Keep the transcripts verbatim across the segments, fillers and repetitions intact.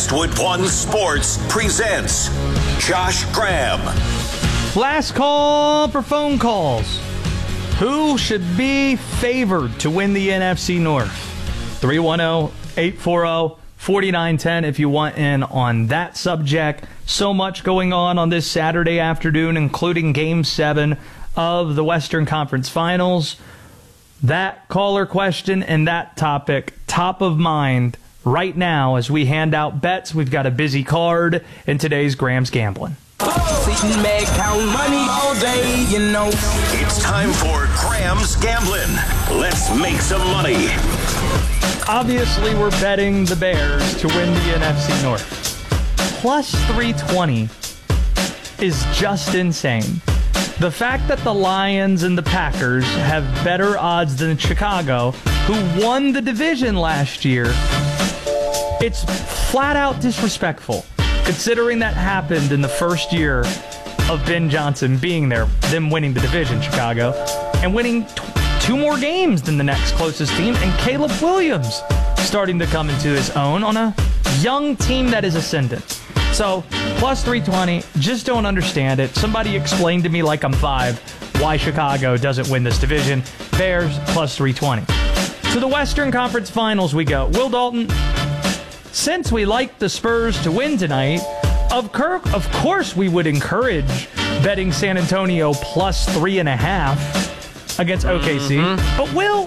Westwood One Sports presents Josh Graham. Last call for phone calls. Who should be favored to win the N F C North? three one zero, eight four zero, four nine one zero if you want in on that subject. So much going on on this Saturday afternoon, including Game seven of the Western Conference Finals. That caller question and that topic top of mind right now as we hand out bets. We've got a busy card in today's Graham's Gambling. Sitting back, count money all day, you know. It's time for Graham's Gambling. Let's make some money. Obviously, we're betting the Bears to win the N F C North. Plus three twenty is just insane. The fact that the Lions and the Packers have better odds than Chicago, who won the division last year, it's flat out disrespectful, considering that happened in the first year of Ben Johnson being there, them winning the division, Chicago, and winning t- two more games than the next closest team, and Caleb Williams starting to come into his own on a young team that is ascendant. So, plus three twenty, just don't understand it. Somebody explained to me like I'm five why Chicago doesn't win this division. Bears, plus three twenty. To the Western Conference Finals we go. Will Dalton, since we like the Spurs to win tonight, of, cur- of course we would encourage betting San Antonio plus three and a half against O K C. Mm-hmm. But Will,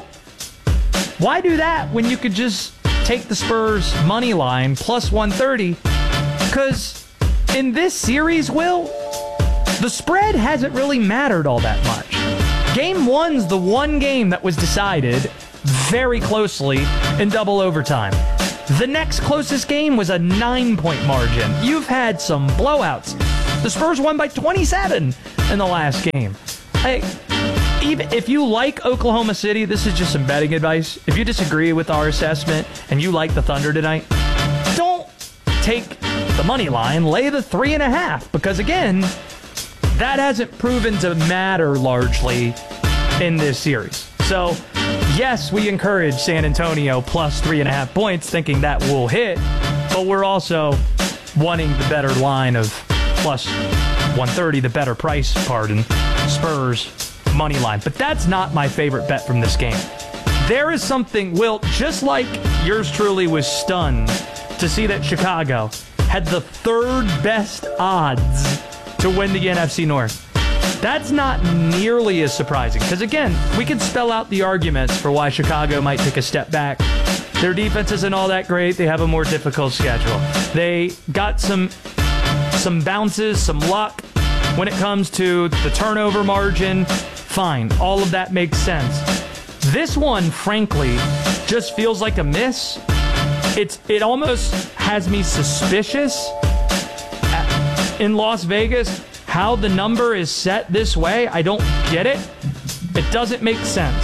why do that when you could just take the Spurs money line plus one thirty? Because in this series, Will, the spread hasn't really mattered all that much. Game one's the one game that was decided very closely in double overtime. The next closest game was a nine-point margin. You've had some blowouts. The Spurs won by twenty-seven in the last game. I, even if you like Oklahoma City, this is just some betting advice. If you disagree with our assessment and you like the Thunder tonight, don't take the money line, lay the three and a half, because again, that hasn't proven to matter largely in this series. So, yes, we encourage San Antonio plus three and a half points, thinking that will hit, but we're also wanting the better line of plus one thirty, the better price, pardon, Spurs money line. But that's not my favorite bet from this game. There is something, Will, just like yours truly was stunned to see that Chicago had the third best odds to win the N F C North. That's not nearly as surprising, because again, we can spell out the arguments for why Chicago might take a step back. Their defense isn't all that great. They have a more difficult schedule. They got some some bounces, some luck when it comes to the turnover margin. Fine, all of that makes sense. This one, frankly, just feels like a miss. It's It almost has me suspicious in Las Vegas how the number is set this way. I don't get it. It doesn't make sense.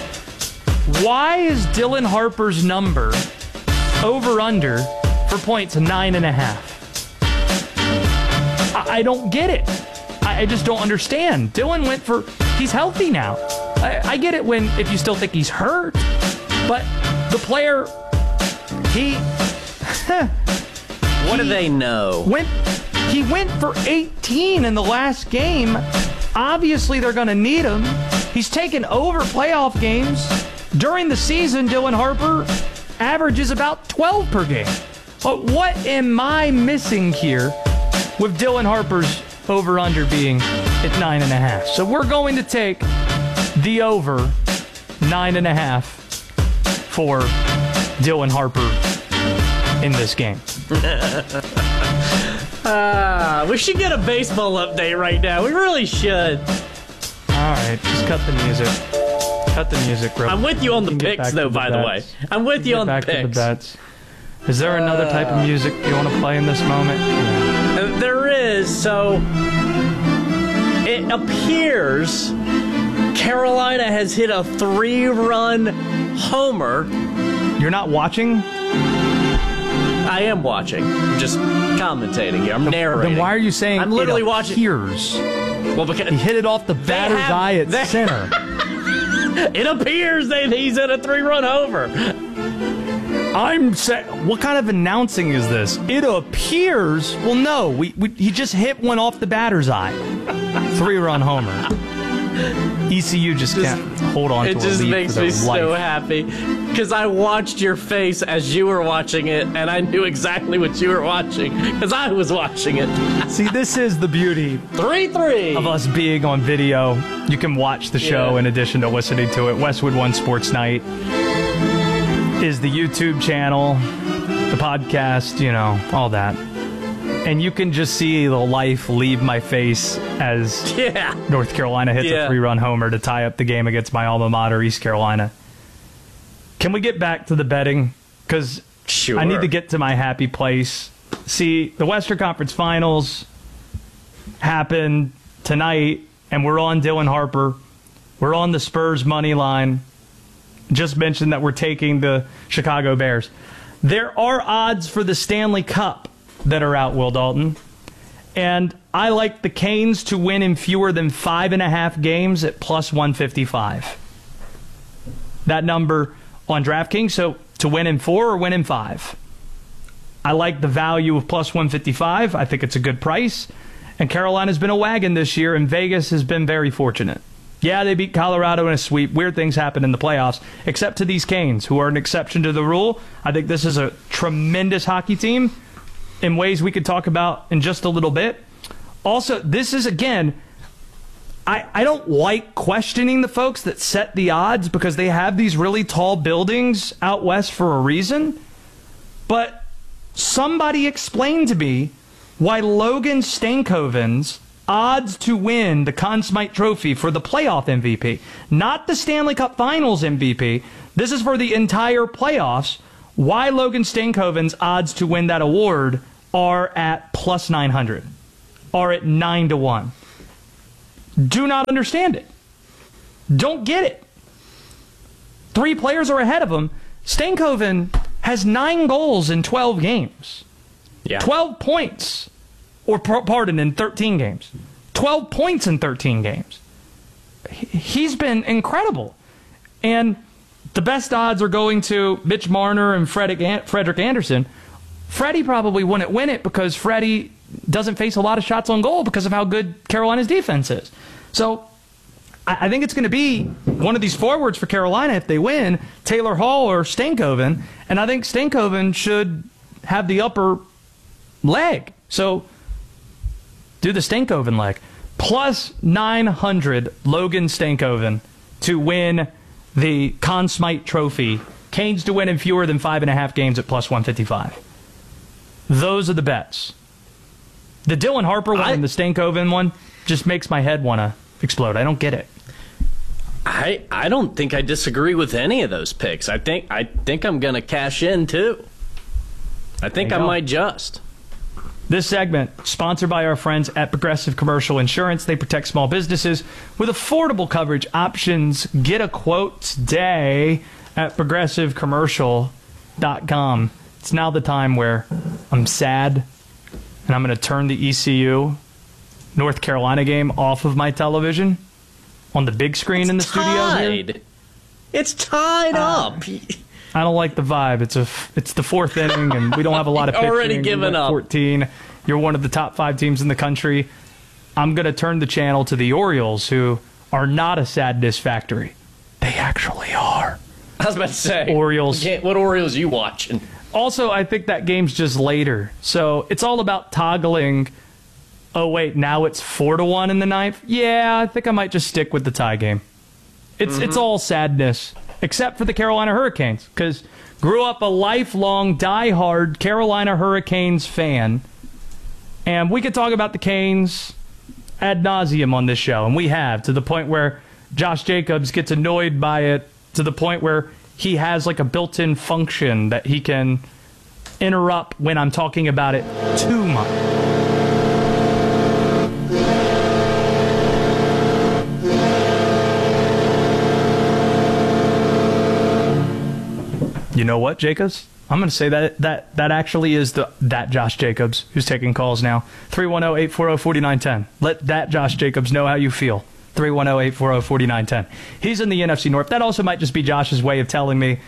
Why is Dylan Harper's number over-under for points nine and a half? I, I don't get it. I, I just don't understand. Dylan went for... He's healthy now. I, I get it when if you still think he's hurt, but the player... He, what he do they know? Went, he went for eighteen in the last game. Obviously, they're going to need him. He's taken over playoff games. During the season, Dylan Harper averages about twelve per game. But what am I missing here with Dylan Harper's over-under being at nine and a half? So we're going to take the over nine and a half for Dylan Harper in this game. uh, we should get a baseball update right now. We really should. All right, just cut the music. Cut the music, bro. I'm with you on the picks, though, by the way. I'm with you on the picks. Back to the bets. Is there another type of music you want to play in this moment? Uh, there is. So it appears Carolina has hit a three-run homer. You're not watching? I am watching. I'm just commentating here. I'm narrating. Then why are you saying I'm literally it watching? Appears? Well, because he hit it off the batter's have, eye at they, center. It appears that he's at a three-run homer. I'm saying, what kind of announcing is this? It appears, well, no, we, we he just hit one off the batter's eye. Three-run homer. E C U just, just can't hold on to a lead. It just makes me life. so happy because I watched your face as you were watching it, and I knew exactly what you were watching because I was watching it. See, this is the beauty three three of us being on video. You can watch the show Yeah. in addition to listening to it. Westwood One Sports Night is the YouTube channel, the podcast, you know, all that. And you can just see the life leave my face as Yeah. North Carolina hits Yeah. a three-run homer to tie up the game against my alma mater, East Carolina. Can we get back to the betting? Because Sure. I need to get to my happy place. See, the Western Conference Finals happened tonight, and we're on Dylan Harper. We're on the Spurs money line. Just mentioned that we're taking the Chicago Bears. There are odds for the Stanley Cup that are out, Will Dalton. And I like the Canes to win in fewer than five and a half games at plus one fifty-five. That number on DraftKings, so to win in four or win in five. I like the value of plus one fifty-five. I think it's a good price. And Carolina's been a wagon this year, and Vegas has been very fortunate. Yeah, they beat Colorado in a sweep. Weird things happen in the playoffs, except to these Canes, who are an exception to the rule. I think this is a tremendous hockey team in ways we could talk about in just a little bit. Also, this is, again, I, I don't like questioning the folks that set the odds because they have these really tall buildings out west for a reason. But somebody explain to me why Logan Stankoven's odds to win the Conn Smythe Trophy for the playoff M V P, not the Stanley Cup Finals M V P, this is for the entire playoffs, why Logan Stankoven's odds to win that award are at plus nine hundred, are at nine to one. Do not understand it. Don't get it. Three players are ahead of him. Stankoven has nine goals in twelve games. Yeah. twelve points, or pardon, in thirteen games. twelve points in thirteen games. He's been incredible. And the best odds are going to Mitch Marner and Frederick Anderson. Freddie probably wouldn't win it because Freddie doesn't face a lot of shots on goal because of how good Carolina's defense is. So I think it's going to be one of these forwards for Carolina if they win, Taylor Hall or Stankoven. And I think Stankoven should have the upper leg. So do the Stankoven leg. Plus nine hundred Logan Stankoven to win the Conn Smythe Trophy. Canes to win in fewer than five and a half games at plus one fifty-five. Those are the bets. The Dylan Harper one I, and the Stankoven one just makes my head want to explode. I don't get it. I I don't think I disagree with any of those picks. I think I think I'm gonna cash in too. I think I go. might just. This segment, sponsored by our friends at Progressive Commercial Insurance. They protect small businesses with affordable coverage options. Get a quote today at progressive commercial dot com. It's now the time where I'm sad, and I'm going to turn the E C U North Carolina game off of my television on the big screen It's in the studio here. tied. It's tied Uh, up. I don't like the vibe. It's a it's the fourth inning, and we don't have a lot of pitching. Already We given went up. fourteen. You're one of the top five teams in the country. I'm going to turn the channel to the Orioles, who are not a sadness factory. They actually are. I was about to say Orioles. What what Orioles you watching? Also, I think that game's just later. So it's all about toggling. Oh, wait, now it's four to one in the ninth? Yeah, I think I might just stick with the tie game. It's mm-hmm. It's all sadness, except for the Carolina Hurricanes, because grew up a lifelong, diehard Carolina Hurricanes fan. And we could talk about the Canes ad nauseum on this show, and we have, to the point where Josh Jacobs gets annoyed by it, to the point where he has like a built-in function that he can interrupt when I'm talking about it too much. You know what, Jacobs? I'm going to say that that that actually is the that Josh Jacobs who's taking calls now. three one zero, eight four zero, four nine one zero. Let that Josh Jacobs know how you feel. three one zero, eight four zero, four nine one zero. He's in the N F C North. That also might just be Josh's way of telling me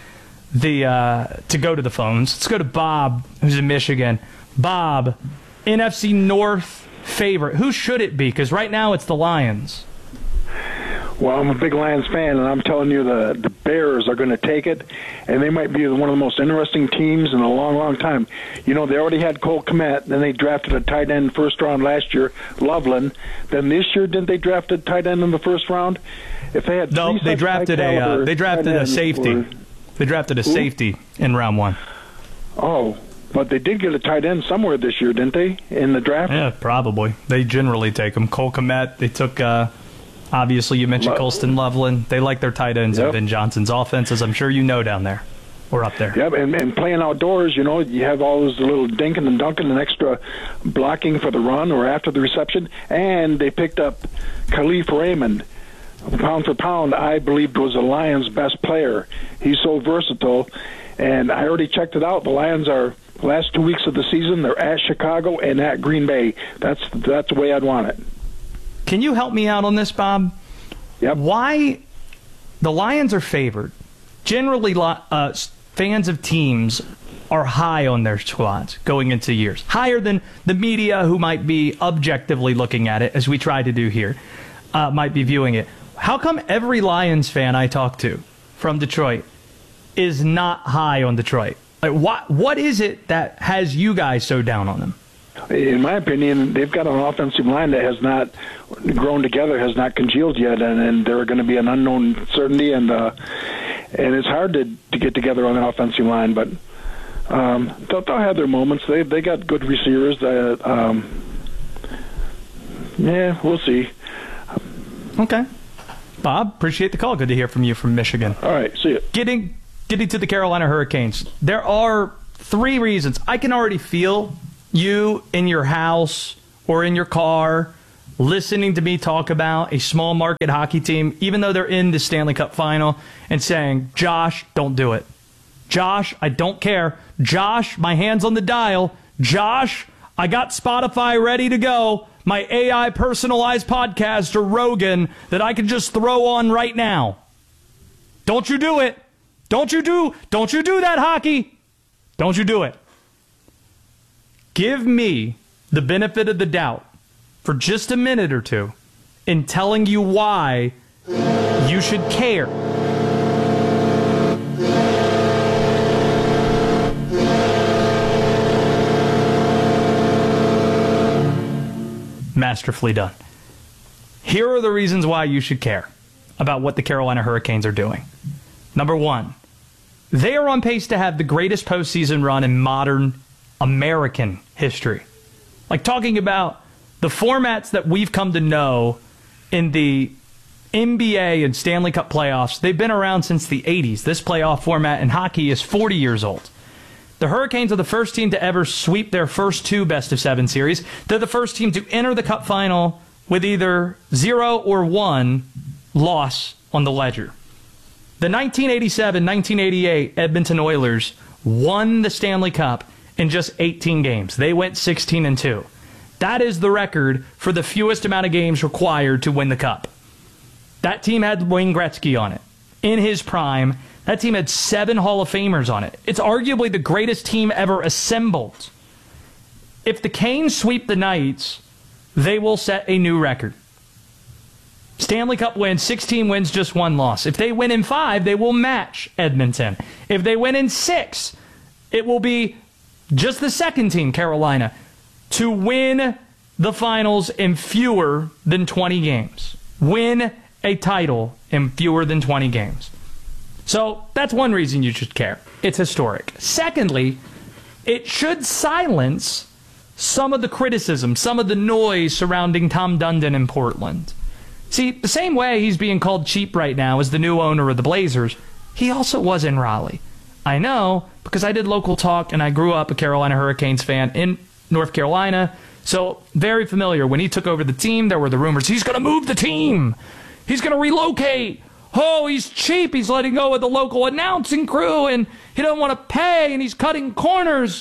the uh, to go to the phones. Let's go to Bob, who's in Michigan. Bob, N F C North favorite. Who should it be? Because right now it's the Lions. Well, I'm a big Lions fan, and I'm telling you the, the Bears are going to take it, and they might be one of the most interesting teams in a long, long time. You know, they already had Cole Kmet, then they drafted a tight end first round last year, Loveland. Then this year, didn't they draft a tight end in the first round? If they had no, they drafted a uh, they drafted a safety. Were, they drafted a who? safety in round one. Oh, but they did get a tight end somewhere this year, didn't they, in the draft? Yeah, probably. They generally take them. Cole Kmet, they took... Uh, Obviously, you mentioned Lo- Colston Loveland. They like their tight ends yep. in Ben Johnson's offenses. I'm sure you know down there or up there. Yep, and, and playing outdoors, you know, you have all those little dinking and dunking and extra blocking for the run or after the reception. And they picked up Khalif Raymond. Pound for pound, I believed was the Lions' best player. He's so versatile. And I already checked it out. The Lions are, the last two weeks of the season, they're at Chicago and at Green Bay. That's, that's the way I'd want it. Can you help me out on this, Bob? Yep. Why the Lions are favored? Generally, uh, fans of teams are high on their squads going into years. Higher than the media, who might be objectively looking at it, as we try to do here, uh, might be viewing it. How come every Lions fan I talk to from Detroit is not high on Detroit? Like, what, what is it that has you guys so down on them? In my opinion, they've got an offensive line that has not grown together, has not congealed yet, and, and they're going to be an unknown certainty, and uh, and it's hard to, to get together on the offensive line. But um, they'll, they'll have their moments. They they got good receivers. That, um, yeah, we'll see. Okay, Bob, appreciate the call. Good to hear from you from Michigan. All right, see you. Getting getting to the Carolina Hurricanes. There are three reasons. I can already feel you in your house or in your car listening to me talk about a small market hockey team, even though they're in the Stanley Cup final, and saying, Josh, don't do it. Josh, I don't care. Josh, my hand's on the dial. Josh, I got Spotify ready to go. My A I personalized podcast or Rogan that I can just throw on right now. Don't you do it. Don't you do, don't you do that, hockey. Don't you do it. Give me the benefit of the doubt for just a minute or two in telling you why you should care. Masterfully done. Here are the reasons why you should care about what the Carolina Hurricanes are doing. Number one, they are on pace to have the greatest postseason run in modern American history. Like, talking about the formats that we've come to know in the N B A and Stanley Cup playoffs, they've been around since the eighties. This playoff format in hockey is forty years old. The Hurricanes are the first team to ever sweep their first two best of seven series. They're the first team to enter the Cup final with either zero or one loss on the ledger. The nineteen eighty-seven nineteen eighty-eight Edmonton Oilers won the Stanley Cup in just eighteen games. They went sixteen and two. That is the record for the fewest amount of games required to win the Cup. That team had Wayne Gretzky on it. In his prime, that team had seven Hall of Famers on it. It's arguably the greatest team ever assembled. If the Canes sweep the Knights, they will set a new record. Stanley Cup wins, sixteen wins, just one loss. If they win in five, they will match Edmonton. If they win in six, it will be just the second team, Carolina, to win the finals in fewer than twenty games. Win a title in fewer than twenty games. So that's one reason you should care. It's historic. Secondly, it should silence some of the criticism, some of the noise surrounding Tom Dundon in Portland. See, the same way he's being called cheap right now as the new owner of the Blazers, he also was in Raleigh. I know, because I did local talk and I grew up a Carolina Hurricanes fan in North Carolina, so very familiar. When he took over the team, there were the rumors, he's going to move the team. He's going to relocate. Oh, he's cheap. He's letting go of the local announcing crew, and he doesn't want to pay, and he's cutting corners.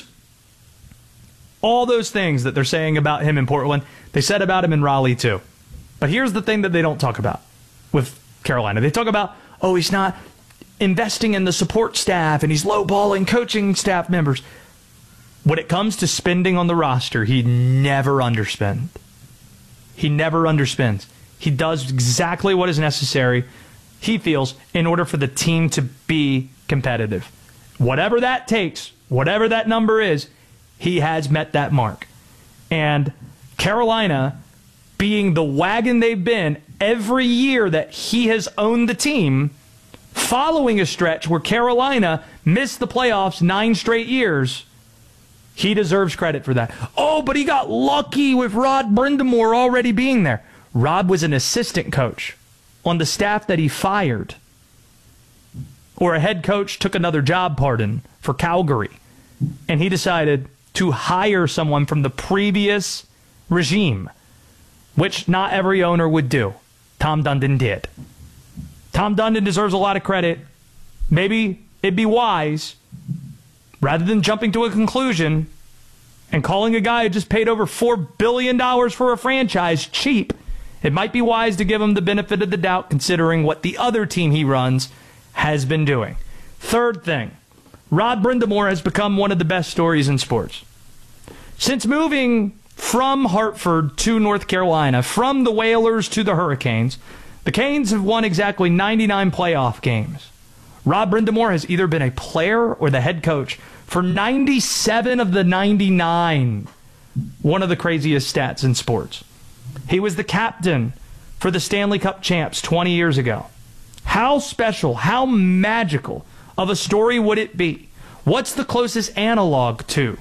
All those things that they're saying about him in Portland, they said about him in Raleigh too. But here's the thing that they don't talk about with Carolina. They talk about, oh, he's not investing in the support staff and he's lowballing coaching staff members. When it comes to spending on the roster, he never underspends. He never underspends. He does exactly what is necessary, he feels, in order for the team to be competitive. Whatever that takes, whatever that number is, he has met that mark. And Carolina, being the wagon they've been every year that he has owned the team, following a stretch where Carolina missed the playoffs nine straight years, he deserves credit for that. Oh, but he got lucky with Rod Brind'Amour already being there. Rod was an assistant coach on the staff that he fired. Or a head coach took another job, pardon, for Calgary. And he decided to hire someone from the previous regime, which not every owner would do. Tom Dundon did. Tom Dundon deserves a lot of credit. Maybe it'd be wise, rather than jumping to a conclusion and calling a guy who just paid over four billion dollars for a franchise cheap, it might be wise to give him the benefit of the doubt considering what the other team he runs has been doing. Third thing, Rod Brind'Amour has become one of the best stories in sports. Since moving from Hartford to North Carolina, from the Whalers to the Hurricanes, the Canes have won exactly ninety-nine playoff games. Rod Brind'Amour has either been a player or the head coach for ninety-seven of the ninety-nine. One of the craziest stats in sports. He was the captain for the Stanley Cup champs twenty years ago. How special, how magical of a story would it be? What's the closest analog to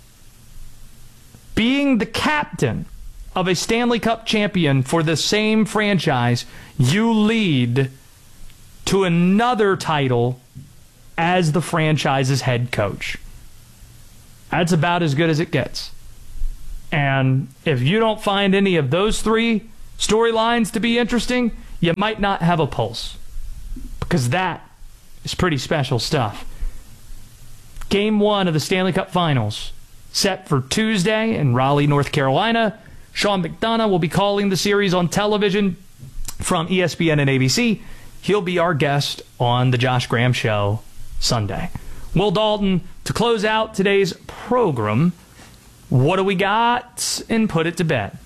being the captain of a Stanley Cup champion for the same franchise you lead to another title as the franchise's head coach? That's about as good as it gets. And if you don't find any of those three storylines to be interesting, you might not have a pulse. Because that is pretty special stuff. Game one of the Stanley Cup Finals set for Tuesday in Raleigh, North Carolina. Sean McDonough will be calling the series on television from E S P N and A B C. He'll be our guest on the Josh Graham Show Sunday. Will Dalton, to close out today's program, what do we got? And put it to bed.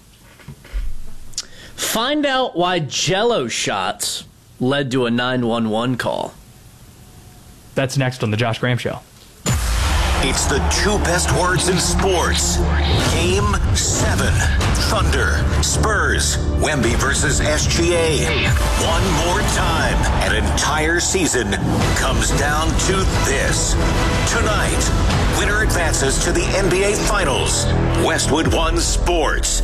Find out why Jell-O shots led to a nine one one call. That's next on the Josh Graham Show. It's the two best words in sports. Game seven. Thunder, Spurs, Wemby versus S G A. One more time, an entire season comes down to this. Tonight, winner advances to the N B A Finals. Westwood One Sports.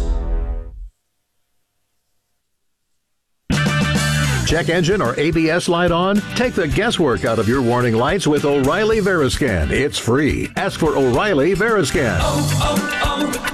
Check engine or A B S light on? Take the guesswork out of your warning lights with O'Reilly Veriscan. It's free. Ask for O'Reilly Veriscan. Oh,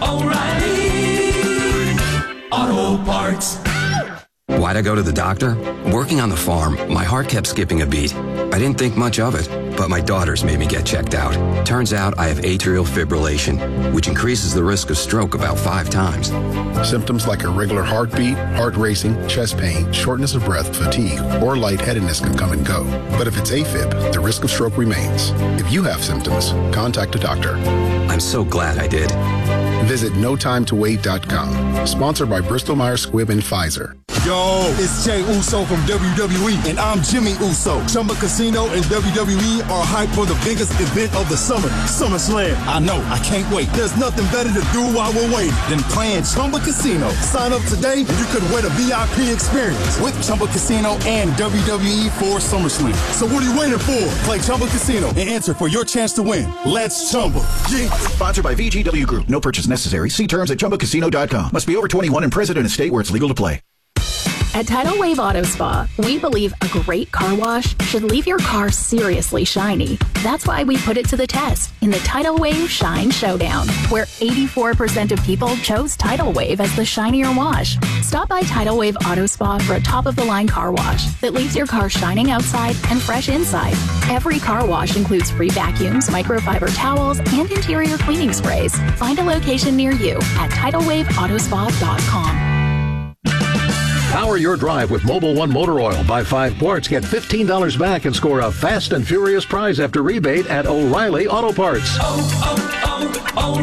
oh, oh, O'Reilly Auto Parts. Why'd I go to the doctor? Working on the farm, my heart kept skipping a beat. I didn't think much of it, but my daughters made me get checked out. Turns out I have atrial fibrillation, which increases the risk of stroke about five times. Symptoms like irregular heartbeat, heart racing, chest pain, shortness of breath, fatigue, or lightheadedness can come and go. But if it's AFib, the risk of stroke remains. If you have symptoms, contact a doctor. I'm so glad I did. Visit no time to wait dot com. Sponsored by Bristol Myers Squibb and Pfizer. Yo, it's Jey Uso from W W E, and I'm Jimmy Uso. Chumba Casino and W W E are hyped for the biggest event of the summer, SummerSlam. I know, I can't wait. There's nothing better to do while we're waiting than playing Chumba Casino. Sign up today and you could win a V I P experience with Chumba Casino and W W E for SummerSlam. So what are you waiting for? Play Chumba Casino and enter for your chance to win. Let's Chumba. Yeah. Sponsored by V G W Group. No purchase necessary. See terms at chumba casino dot com. Must be over twenty-one and present in a state where it's legal to play. At Tidal Wave Auto Spa, we believe a great car wash should leave your car seriously shiny. That's why we put it to the test in the Tidal Wave Shine Showdown, where eighty-four percent of people chose Tidal Wave as the shinier wash. Stop by Tidal Wave Auto Spa for a top-of-the-line car wash that leaves your car shining outside and fresh inside. Every car wash includes free vacuums, microfiber towels, and interior cleaning sprays. Find a location near you at tidal wave auto spa dot com. Power Power your drive with Mobil one Motor Oil. Buy five quarts, get fifteen dollars back, and score a fast and furious prize after rebate at O'Reilly Auto Parts. Oh,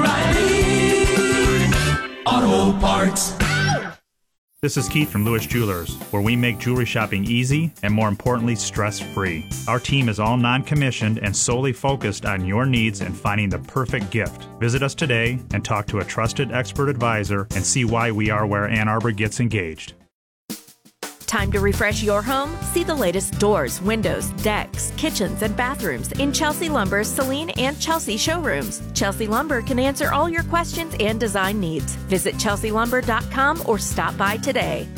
oh, oh, O'Reilly Auto Parts. This is Keith from Lewis Jewelers, where we make jewelry shopping easy and, more importantly, stress-free. Our team is all non-commissioned and solely focused on your needs and finding the perfect gift. Visit us today and talk to a trusted expert advisor and see why we are where Ann Arbor gets engaged. Time to refresh your home? See the latest doors, windows, decks, kitchens, and bathrooms in Chelsea Lumber's Celine and Chelsea showrooms. Chelsea Lumber can answer all your questions and design needs. Visit chelsea lumber dot com or stop by today.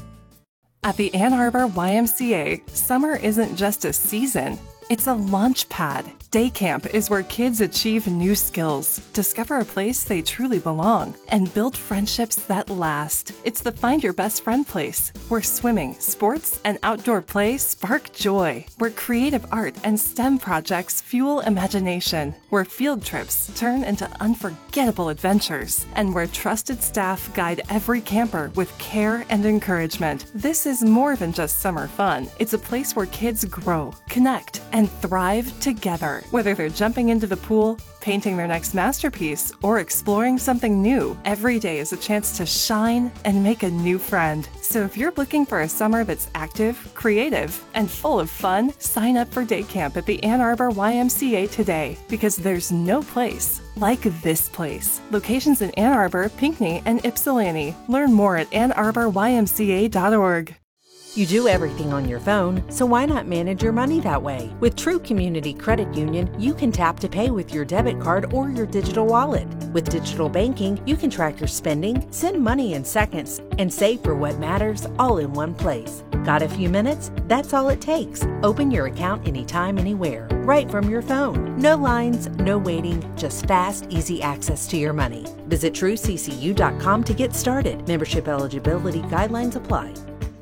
At the Ann Arbor Y M C A, summer isn't just a season, it's a launch pad. Day camp is where kids achieve new skills, discover a place they truly belong, and build friendships that last. It's the Find Your Best Friend place, where swimming, sports, and outdoor play spark joy, where creative art and STEM projects fuel imagination, where field trips turn into unforgettable adventures, and where trusted staff guide every camper with care and encouragement. This is more than just summer fun. It's a place where kids grow, connect, and thrive together. Whether they're jumping into the pool, painting their next masterpiece, or exploring something new, every day is a chance to shine and make a new friend. So if you're looking for a summer that's active, creative, and full of fun, sign up for day camp at the Ann Arbor Y M C A today, because there's no place like this place. Locations in Ann Arbor, Pinckney, and Ypsilanti. Learn more at ann arbor y m c a dot org. You do everything on your phone, so why not manage your money that way? With True Community Credit Union, you can tap to pay with your debit card or your digital wallet. With digital banking, you can track your spending, send money in seconds, and save for what matters all in one place. Got a few minutes? That's all it takes. Open your account anytime, anywhere, right from your phone. No lines, no waiting, just fast, easy access to your money. Visit true c c u dot com to get started. Membership eligibility guidelines apply.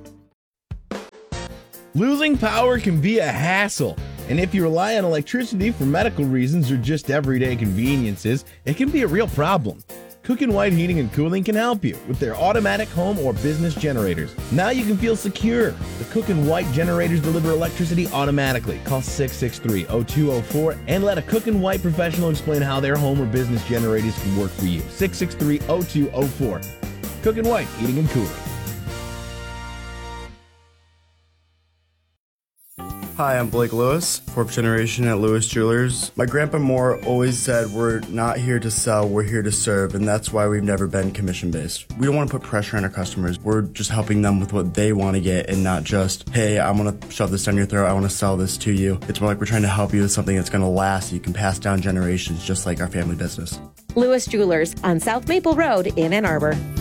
Losing power can be a hassle, and if you rely on electricity for medical reasons or just everyday conveniences, it can be a real problem. Cook and White Heating and Cooling can help you with their automatic home or business generators. Now you can feel secure. The Cook and White generators deliver electricity automatically. Call six six three, oh two oh four and let a Cook and White professional explain how their home or business generators can work for you. six six three, oh two oh four. Cook and White Heating and Cooling. Hi, I'm Blake Lewis, fourth generation at Lewis Jewelers. My grandpa Moore always said we're not here to sell, we're here to serve, and that's why we've never been commission-based. We don't want to put pressure on our customers. We're just helping them with what they want to get and not just, hey, I'm going to shove this down your throat, I want to sell this to you. It's more like we're trying to help you with something that's going to last, so you can pass down generations just like our family business. Lewis Jewelers on South Maple Road in Ann Arbor.